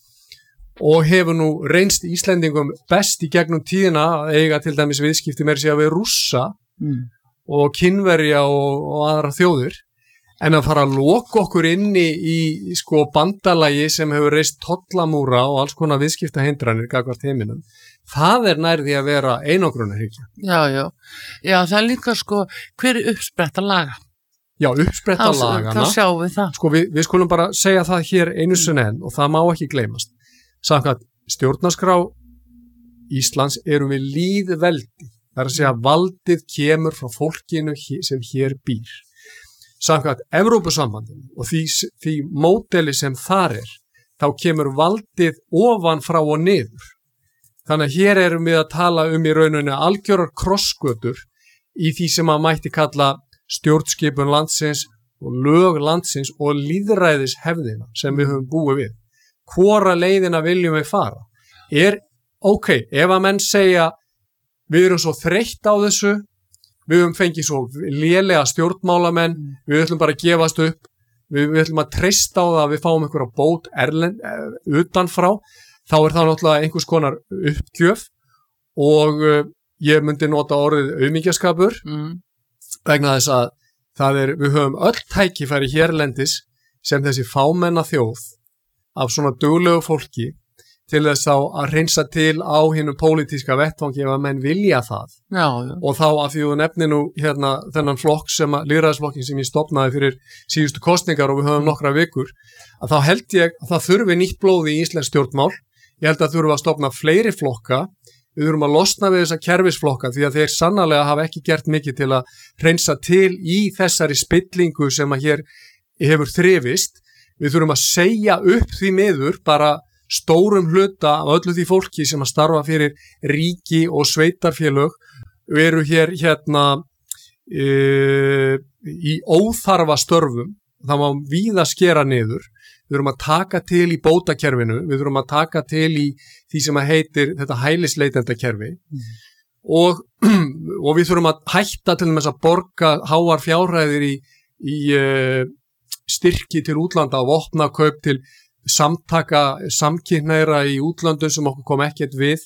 og hefur nú reynst Íslendingum best í gegnum tíðina að eiga til dæmis viðskipti með sér við Rússa Mm. og Kínverja og, og aðra þjóðir en að fara að loka okkur inni í, í sko bandalagi sem hefur reist tollamúra og alls konar viðskipta hindranir gagvart heiminum, það er nær því að vera einangrunarhyggja. Já, já. Já, það er líka sko, hver er uppspretta laga? Já, uppspretta Þá- lagana. Þá sjáum við það. Sko við, við skulum bara segja það hér einu sinni enn og það má ekki gleymast. Samkvæmt stjórnarskrá Íslands erum við lýðveldi. Það er að segja að valdið kemur frá fólkinu he- sem hér býr. Samkvæmt Evrópusambandinu og því, því módeli sem þar er, þá kemur valdið ofan frá og niður. Þannig að hér erum við að tala um í rauninu algjörar krossgötur í því sem að mætti kalla stjórnskipun landsins og lög landsins og lýðræðishefðina sem við höfum búið við. Hvora leiðina viljum við fara? Er, ok, ef að menn segja við erum svo þreytt á þessu, við höfum fengið svo lélega stjórnmálamenn, við ætlum bara að gefast upp, við, við ætlum að treysta á það að við fáum einhverja bót erlend, uh, utanfrá, þá er það náttúrulega einhvers konar uppgjöf og uh, ég myndi nota orðið aumingjaskapur mm. vegna þess að það er, við höfum öll tækifæri hérlendis sem þessi fámenna þjóð af svona duglegu fólki til þess þá að hreinsa til á hinu pólitíska vettvangi ef að menn vilja það. Já, já. Og þá af því þú nefnir nú hérna þennan flokk sem að, lýðræðisflokkin sem ég stofnaði fyrir síðustu kosningar og við höfum nokkra vikur, að þá held ég að það þurfi nýtt blóð í íslensk stjórnmál. Ég held að þurfi að stofna fleiri flokka. Við þurfum að losna við þessa kerfisflokka því að þeir sannarlega hafa ekki gert mikið til að hreinsa til í þessari spillingu sem að hér hefur þrifist. Við þurfum að segja upp því miður bara stórum hluta af öllu því fólki sem að starfa fyrir ríki og sveitarfélög eru hér hérna e, í óþarfa störfum. Það má víða skera niður. Við þurfum að taka til í bótakerfinu, við þurfum að taka til í því sem að heitir þetta hælisleitendakerfi mm. og, og við þurfum að hætta til þess að borga háar fjárhæðir í, í uh, styrki til útlanda og vopnakaup til samtaka samkynhneigðra í útlandum sem okkur kom ekkert við.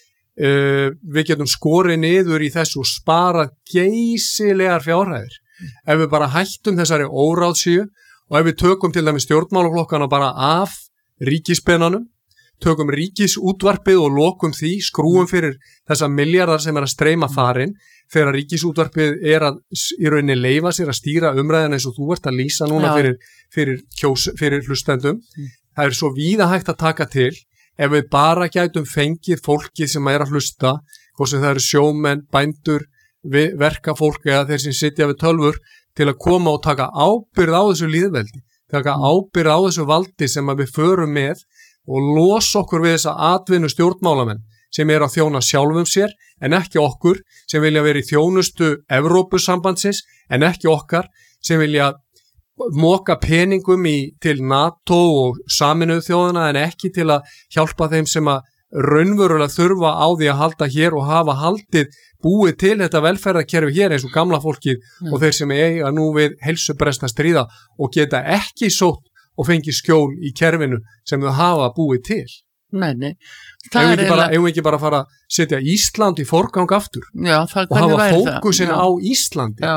Uh, við getum skorið niður í þessu og sparað geysilegar fjárhæðir. Mm. Ef við bara hættum þessari óráðsíu og ef við tökum til dæmis stjórnmálaflokkana bara af ríkispennanum, tökum ríkisútvarpið og lokum því, skrúum fyrir þessa miljardar sem er að streyma þarinn, þegar ríkisútvarpið er að í rauninni leyfa sér að stýra umræðina eins og þú ert að lýsa núna fyrir, fyrir, kjós, fyrir hlustendum. Mm. Það er svo víða hægt að taka til ef við bara gætum fengið fólkið sem er að hlusta, hvort sem það eru sjómenn, bændur, verkafólk eða þeir sem sitja við tölvur, til að koma og taka ábyrgð á þessu lýðveldi, taka ábyrgð á þessu valdi sem við förum með og losa okkur við þessa atvinnu stjórnmálamenn sem er að þjóna sjálfum sér en ekki okkur sem vilja vera í þjónustu Evrópusambandsins en ekki okkar sem vilja moka peningum í, til NATO og Sameinuðu þjóðana en ekki til að hjálpa þeim sem að raunverulega þurfa á því að halda hér og hafa haldið búið til þetta velferðarkerfi hér eins og gamla fólkið mm. og þeir sem eiga nú við heilsubrest að stríða og geta ekki sótt og fengið skjól í kerfinu sem þau hafa búið til. Nei, nei. Ef við ekki, ekki bara fara að setja Ísland í forgang aftur Já, það, og hafa fókusin á Íslandi. Já.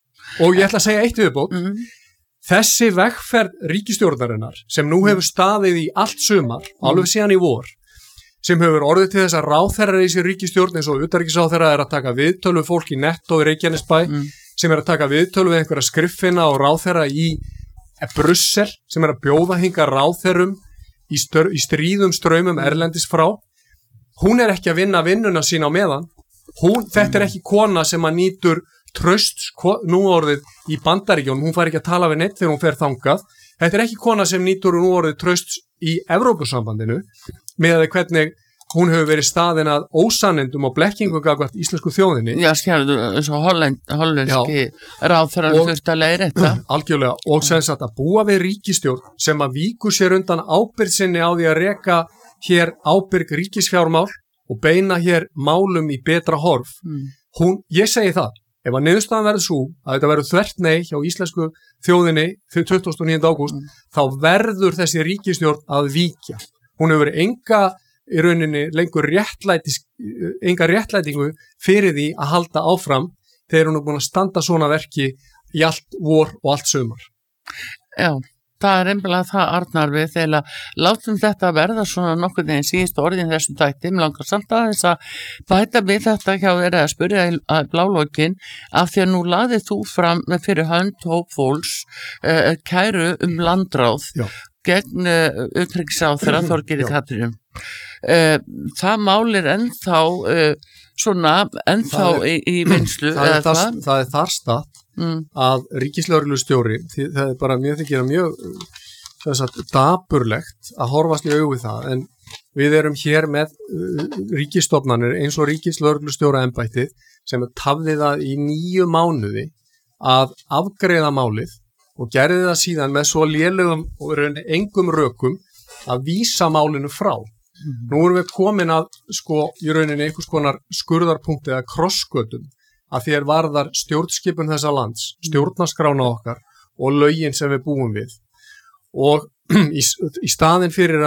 Og ég ætla að segja eitt viðbót. Mm. Þessi vegferð ríkisstjórnarinnar sem nú hefur staðið í allt sumar, mm. alveg síðan í vor, sem hefur orðið til þess að ráðherrar í sér ríkisstjórn eins og utanríkisráðherra er að taka viðtölu við fólk í Netto í Reykjanesbæ, mm. sem er að taka viðtölu við einhverja skriffina og ráðherra í Brussel, sem er að bjóða hinga ráðherrum í, stör, í stríðum ströymum erlendis frá. Hún er ekki að vinna vinnuna sína á meðan. Hún, þetta er ekki kona sem að nýtur trösts nú orðið í Bandaríkjunum, hún fær ekki að tala við neitt þegar hún fer þangað. Þetta er ekki kona sem nýtur nú orðið trösts í Evrópusambandinu með að hvernig hún hefur verið staðin að ósannindum og blekkingum gagvart íslensku þjóðinni. Já, skjærðu, eins og hollenski ráðherrar þurft að leiða þetta. Algjörlega, og sem sagt að búa við ríkisstjórn sem að víkur sér undan ábyrgð sinni á því að reka hér ábyrg ríkisfjármál og beina hér málum í betra horf. Mm. Hún, ég segi það, ef að niðurstaðan verður svo að þetta verður þvert nei hjá íslensku þjóðinni fyrir tuttugasta og níunda ágúst, mm. þá verður þessi ríkisstjórn að víkja. Hún hefur enga í rauninni lengur réttlætis, enga réttlætingu fyrir því að halda áfram þegar hún er búin að standa svona verki í allt vor og allt sumar. Já, það er einbjörlega það Arnar við þegar látum þetta verða svona nokkuð þegar síðust orðin þessum tætti, mér langar samt að þess að bæta við þetta hjá þeirra að spyrja að blálókin af því að nú laðið þú fram fyrir hönd hópfólks uh, kæru um landráð Já. gegn uh, utanríkisráðherra Þorgeiri Katrínu. Uh, það mál er ennþá uh, svona ennþá er, í, í vinslu það, er það, það er þar statt mm. að ríkislögreglustjóri, það er bara mjög þykir að mjög sagt, dapurlegt að horfast í augu við það en við erum hér með uh, ríkisstofnanir eins og ríkislögreglustjóra embættið sem tafði það í níu mánuði að afgreiða málið og gerði það síðan með svo lélegum og engum rökum að vísa málinu frá. Mm. Nú erum við komin að sko í rauninni einhvers konar skurðarpunkti eða krossgötum að þér varðar stjórnskipun þessa lands, stjórnarskrána okkar og lögin sem við búum við. Og í, í staðin fyrir að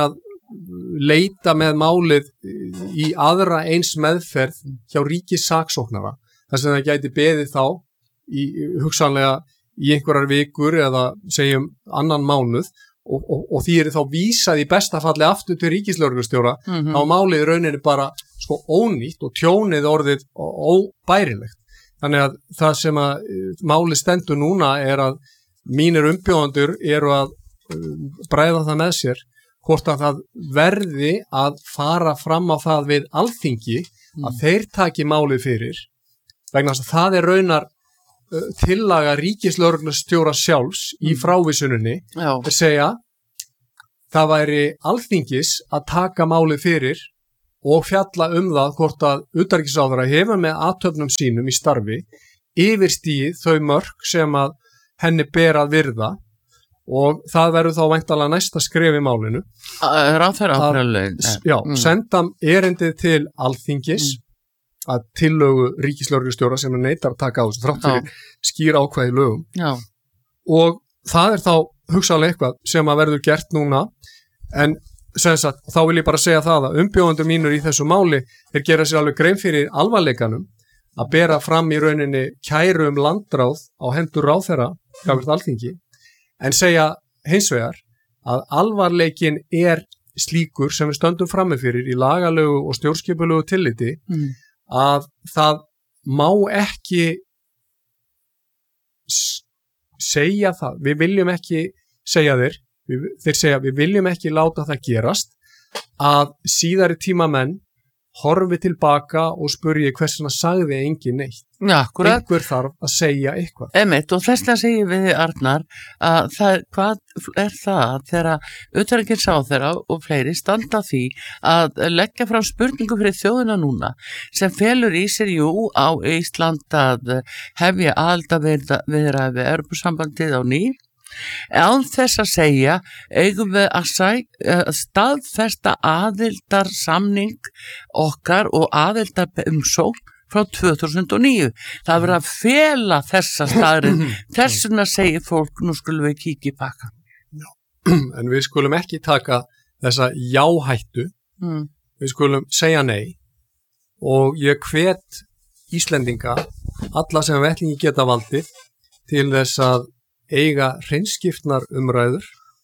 leita með málið í aðra eins meðferð hjá ríkissaksóknara þar sem það gæti beðið þá í hugsanlega í einhverjar vikur eða segjum annan mánuð og, og, og því er þá vísað í besta falli aftur til ríkislögreglustjóra mm-hmm. á málið í rauninni bara sko ónýtt og tjónið orðið óbærilegt. Þannig að það sem að málið stendur núna er að mínir umbjóðendur eru að bræða það með sér hvort að það verði að fara fram á það við Alþingi að mm. þeir taki málið fyrir vegna þess að það er raunar uh, tillaga ríkislögreglustjóra sjálfs í frávísuninni að segja það væri Alþingis að taka málið fyrir og fjalla um það hvort að utanríkisráðherra hefur með athöfnum sínum í starfi yfirstigið þau mörk sem að henni ber að virða og það verður þá væntanlega næsta skref í málinu. Ráðherra áfræðulegin. Já, mm. senda erindið til Alþingis mm. að tillögu ríkislögreglustjóra sem er neitar að taka á þessu þrátt fyrir skýr ákvæði lögum. Já. Og það er þá hugsanlega eitthvað sem að verður gert núna en sem sagt, þá vil ég bara segja það að umbjóðendur mínur í þessu máli er gera sér alveg grein fyrir alvarleikanum að bera fram í rauninni kæru um landráð á hendur ráðherra gagnvart Alþingi en segja hins vegar að alvarleikin er slíkur sem við stöndum frammi fyrir í lagalegu og stjórnskipulegu tilliti mm. að það má ekki segja það, við viljum ekki segja þeir, við, þeir segja við viljum ekki láta það gerast að síðari tíma menn horfi tilbaka og spurji hversuna sagði engin neitt. Já, akkurat. Einhver þarf að segja eitthvað. Einmitt, og þess að segja við Arnar að það, hvað er það þegar utanríkisráðherra og fleiri standa því að leggja fram spurningu fyrir þjóðina núna sem felur í sér jú á Ísland að hefja aðildarviðræði við Evrópusambandið á ný án þess að segja eigum við að sæ, staðfesta aðildarsamning okkar og aðildarumsókn frá tvö þúsund og níu. Það verður að fela þessa staðrið. Þess vegna segir fólk, nú skulum við kíkja í pakkan. En við skulum ekki taka þessa jáhættu. Mm. Við skulum segja nei og ég hvet Íslendinga, alla sem vettlingi geta valdið, til þess að eiga hreinskiptnar umræður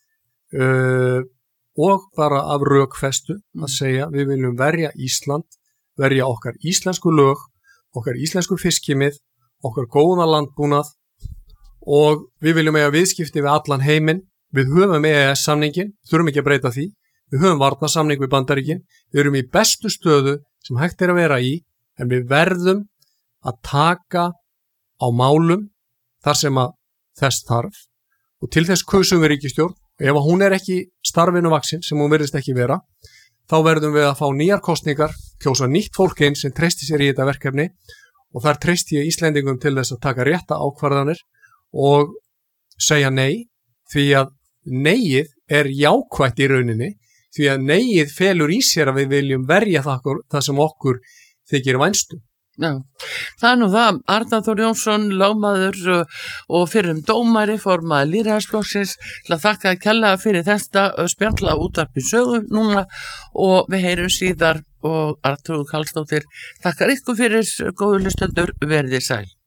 uh, og bara af rökfestu að segja við viljum verja Ísland, verja okkar íslensku lög, okkar íslensku fiskimið, okkar góða landbúnað og við viljum eiga viðskipti við allan heiminn. Við höfum E E S-samningin, þurfum ekki að breyta því, við höfum varnarsamning við Bandaríkin, við erum í bestu stöðu sem hægt er að vera í en við verðum að taka á málum þar sem að þess þarf og til þess kusum við ríkisstjórn og ef hún er ekki starfinu vaksin sem hún virðist ekki vera þá verðum við að fá nýjar kosningar kjósa nýtt fólk inn sem treysti sér í þetta verkefni og þar treysti ég Íslendingum til þess að taka rétta ákvarðanir og segja nei því að neyið er jákvætt í rauninni því að neyið felur í sér að við viljum verja það, það sem okkur þykir vænstum. Já, það er nú það, Arnar Þór Jónsson, lögmaður og fyrrum dómari, formaður lýðræðisflokksins, til að þakka að kella fyrir þetta spjalla útvarpi sögu núna og við heyrum síðar og Arnþrúður Karlsdóttir, takkar ykkur fyrir góðu hlustendur, verið þið sæl.